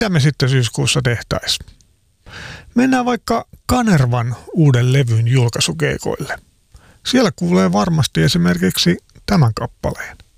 Mitä me sitten syyskuussa tehtäisiin? Mennään vaikka Kanervan uuden levyn julkaisukeikoille. Siellä kuulee varmasti esimerkiksi tämän kappaleen.